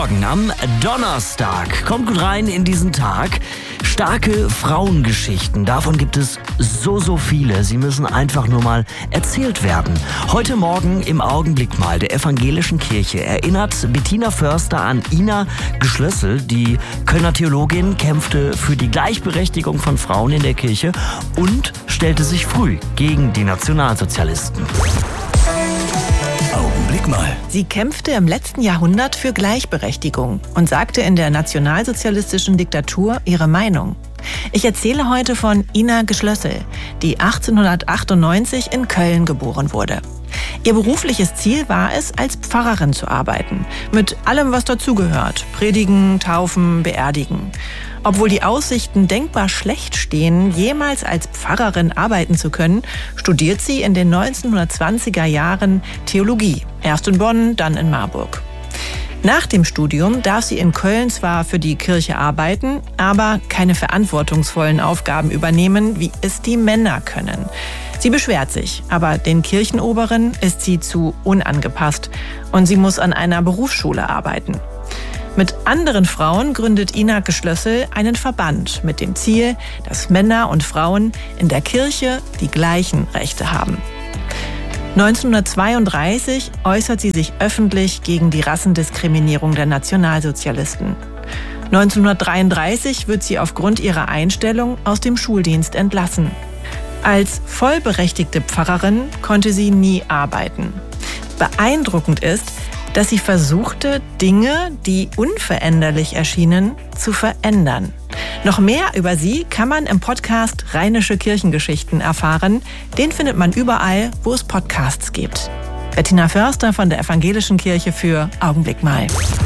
Morgen am Donnerstag. Kommt gut rein in diesen Tag. Starke Frauengeschichten, davon gibt es so viele. Sie müssen einfach nur mal erzählt werden. Heute Morgen im Augenblick mal der Evangelischen Kirche erinnert Bettina Förster an Ina Geschlössel. Die Kölner Theologin kämpfte für die Gleichberechtigung von Frauen in der Kirche und stellte sich früh gegen die Nationalsozialisten. Augenblick mal. Sie kämpfte im letzten Jahrhundert für Gleichberechtigung und sagte in der nationalsozialistischen Diktatur ihre Meinung. Ich erzähle heute von Ina Geschlössel, die 1898 in Köln geboren wurde. Ihr berufliches Ziel war es, als Pfarrerin zu arbeiten, mit allem, was dazugehört: Predigen, Taufen, Beerdigen. Obwohl die Aussichten denkbar schlecht stehen, jemals als Pfarrerin arbeiten zu können, studiert sie in den 1920er Jahren Theologie. Erst in Bonn, dann in Marburg. Nach dem Studium darf sie in Köln zwar für die Kirche arbeiten, aber keine verantwortungsvollen Aufgaben übernehmen, wie es die Männer können. Sie beschwert sich, aber den Kirchenoberen ist sie zu unangepasst und sie muss an einer Berufsschule arbeiten. Mit anderen Frauen gründet Ina Geschlössel einen Verband mit dem Ziel, dass Männer und Frauen in der Kirche die gleichen Rechte haben. 1932 äußert sie sich öffentlich gegen die Rassendiskriminierung der Nationalsozialisten. 1933 wird sie aufgrund ihrer Einstellung aus dem Schuldienst entlassen. Als vollberechtigte Pfarrerin konnte sie nie arbeiten. Beeindruckend ist, dass sie versuchte, Dinge, die unveränderlich erschienen, zu verändern. Noch mehr über sie kann man im Podcast Rheinische Kirchengeschichten erfahren. Den findet man überall, wo es Podcasts gibt. Bettina Förster von der Evangelischen Kirche für Augenblick mal.